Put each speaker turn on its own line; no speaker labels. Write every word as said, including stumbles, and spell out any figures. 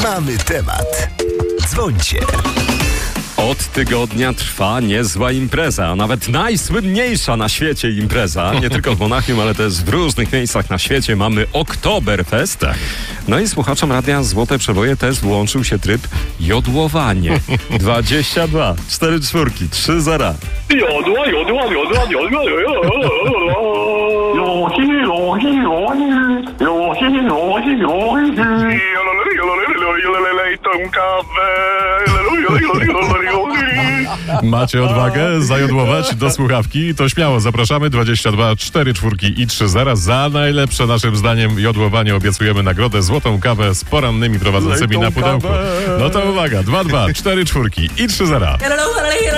Mamy temat. Dzwońcie.
Od tygodnia trwa niezła impreza, a nawet najsłynniejsza na świecie impreza. Nie tylko w Monachium, ale też w różnych miejscach na świecie mamy Oktoberfest. No i słuchaczom Radia Złote Przeboje też włączył się tryb jodłowanie. dwadzieścia dwa, cztery czwórki, trzy zera.
Jodła, jodła, jodła, jodła, lej tą kawę.
Macie odwagę zajodłować do słuchawki? To śmiało zapraszamy. dwadzieścia dwa, cztery czwórki i trzy zera. Za najlepsze naszym zdaniem jodłowanie obiecujemy nagrodę złotą kawę z porannymi prowadzącymi na pudełku. No to uwaga, dwa dwa, cztery czwórki i trzy zera.